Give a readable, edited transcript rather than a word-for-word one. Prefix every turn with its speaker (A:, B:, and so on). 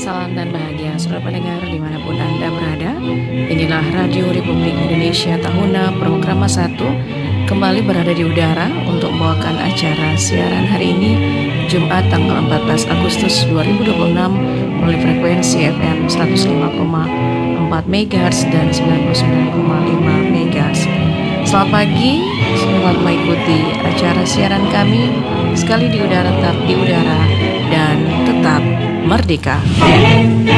A: salam dan bahagia saudara pendengar dimanapun Anda berada. Inilah Radio Republik Indonesia Tahuna Programa 1 kembali berada di udara untuk membawakan acara siaran hari ini Jumat tanggal 14 Agustus 2026 melalui frekuensi FM 105,4 MHz dan 99,5 MHz. Selamat pagi, selamat mengikuti acara siaran kami sekali di udara tetap di udara dan tetap merdeka.